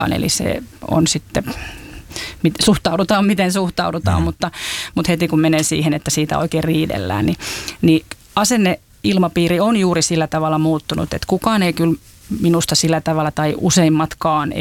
eli se on sitten, suhtaudutaan miten suhtaudutaan, mutta heti kun menee siihen, että siitä oikein riidellään, niin asenneilmapiiri on juuri sillä tavalla muuttunut, että kukaan ei kyllä minusta sillä tavalla, tai useimmatkaan